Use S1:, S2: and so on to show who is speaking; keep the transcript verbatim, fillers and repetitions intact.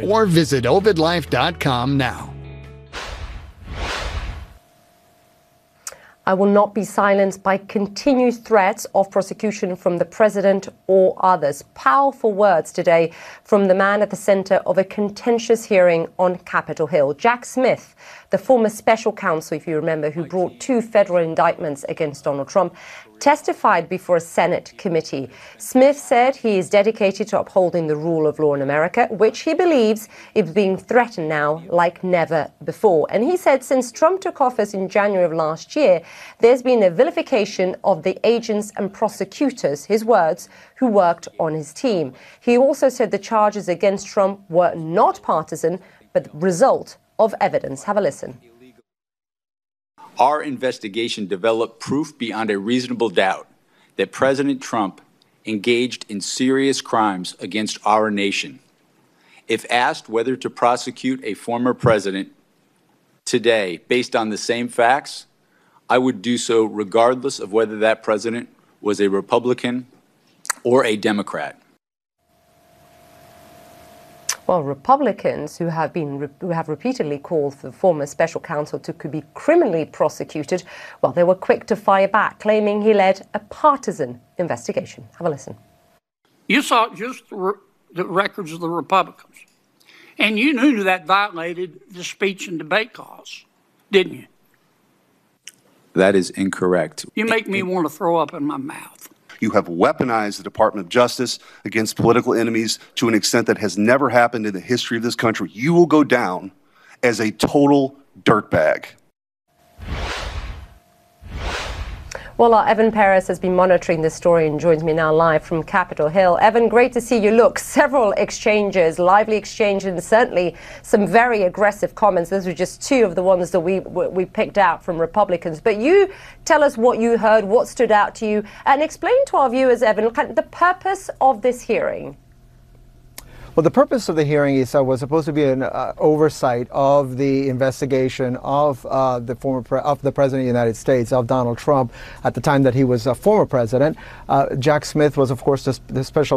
S1: or visit ovid life dot com now.
S2: I will not be silenced by continued threats of prosecution from the president or others. Powerful words today from the man at the center of a contentious hearing on Capitol Hill. Jack Smith, the former special counsel, if you remember, who brought two federal indictments against Donald Trump, testified before a Senate committee. Smith said he is dedicated to upholding the rule of law in America, which he believes is being threatened now like never before. And he said since Trump took office in January of last year, there's been a vilification of the agents and prosecutors, his words, who worked on his team. He also said the charges against Trump were not partisan, but the result of evidence. Have a listen.
S3: Our investigation developed proof beyond a reasonable doubt that President Trump engaged in serious crimes against our nation. If asked whether to prosecute a former president today based on the same facts, I would do so regardless of whether that president was a Republican or a Democrat.
S2: Well, Republicans who have been who have repeatedly called for the former special counsel to could be criminally prosecuted, well, they were quick to fire back, claiming he led a partisan investigation. Have a listen.
S4: You saw just the, re- the records of the Republicans, and you knew that violated the speech and debate clause, didn't you?
S3: That is incorrect.
S4: You make me want to throw up in my mouth.
S5: You have weaponized the Department of Justice against political enemies to an extent that has never happened in the history of this country. You will go down as a total dirtbag.
S2: Well, our Evan Perez has been monitoring this story and joins me now live from Capitol Hill. Evan, great to see you. Look, several exchanges, lively exchanges, and certainly some very aggressive comments. Those were just two of the ones that we we picked out from Republicans. But you tell us what you heard, what stood out to you, and explain to our viewers, Evan, the purpose of this hearing.
S6: Well, the purpose of the hearing is, uh, was supposed to be an uh, oversight of the investigation of uh, the former pre- of the President of the United States, of Donald Trump, at the time that he was a former president. Uh, Jack Smith was, of course, the, the special